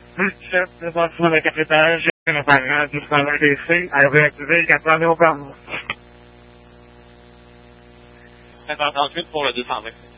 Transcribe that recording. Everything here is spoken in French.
chef de bâtiment de 4 étages, un appareil du standard DC, à réactiver 400 haut-parleurs. 58 pour le 220.